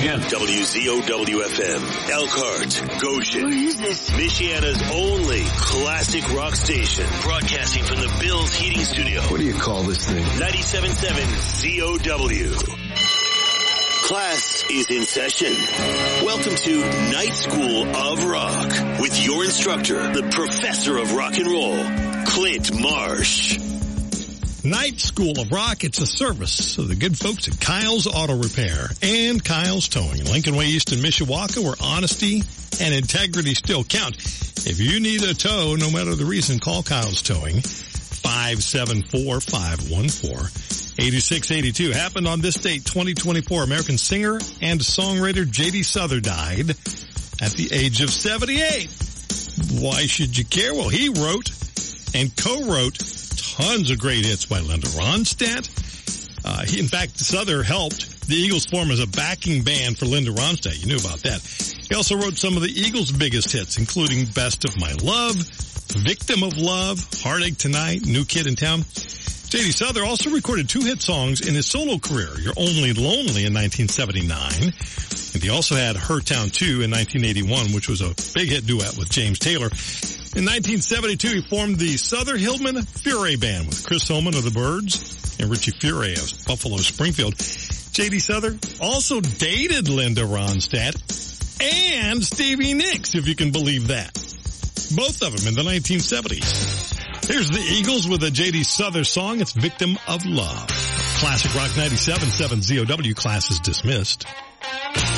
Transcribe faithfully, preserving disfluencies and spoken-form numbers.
again. W Z O W F M, Elkhart, Goshen. Where is this? Michiana's only classic rock station. Broadcasting from the Bills Heating Studio. What do you call this thing? ninety-seven point seven Z O W. Class is in session. Welcome to Night School of Rock with your instructor, the professor of rock and roll, Clint Marsh. Night School of Rock, it's a service of the good folks at Kyle's Auto Repair and Kyle's Towing. Lincoln Way East in Mishawaka, where honesty and integrity still count. If you need a tow, no matter the reason, call Kyle's Towing. five seven four, five one four, eight six eight two. Happened on this date, twenty twenty-four. American singer and songwriter J D Souther died at the age of seventy-eight. Why should you care? Well, he wrote and co-wrote tons of great hits by Linda Ronstadt. Uh, he, in fact, Souther helped the Eagles form as a backing band for Linda Ronstadt. You knew about that. He also wrote some of the Eagles' biggest hits, including Best of My Love, Victim of Love, Heartache Tonight, New Kid in Town. J D Souther also recorded two hit songs in his solo career, You're Only Lonely in nineteen seventy-nine, and he also had Her Town two in nineteen eighty-one, which was a big hit duet with James Taylor. In nineteen seventy-two, he formed the Souther Hillman Furay Band with Chris Holman of the Byrds and Richie Furay of Buffalo Springfield. J D Souther also dated Linda Ronstadt and Stevie Nicks, if you can believe that. Both of them in the nineteen seventies. Here's the Eagles with a J D Souther song. It's Victim of Love. Classic Rock ninety-seven point seven Z O W. Class is dismissed.